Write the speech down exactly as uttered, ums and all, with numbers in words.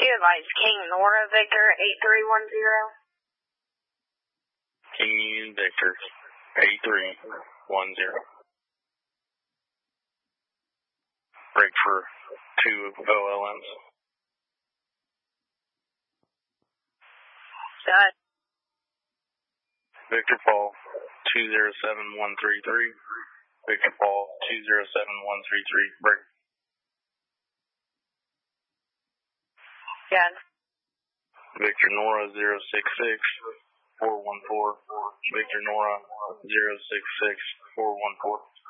advise King Nora Victor eight three one zero. King Union Victor eight three one zero. Break for two O L Ms. Done. Victor Paul two zero seven one three three. Victor Paul two zero seven one three three. Break. Done. Victor Nora zero six six four one four. Victor Nora zero six six four one four.